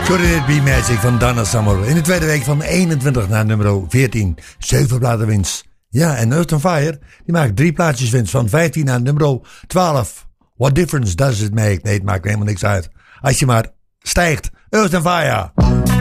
Couldn't It Be Magic van Donna Summer. In de tweede week van 21 naar nummer 14. 7 platen winst. Ja, en Earth on Fire, die maakt 3 plaatsjes winst. Van 15 naar nummer 12. What difference does it make? Nee, het maakt helemaal niks uit. Als je maar stijgt. Earth on Fire.